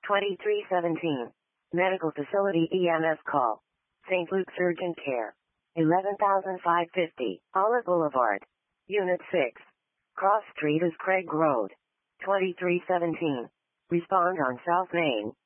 2317. Medical facility EMS call. St. Luke's Urgent Care. 11,550. Olive Boulevard. Unit 6. Cross Street is Craig Road. 2317. Respond on South Main.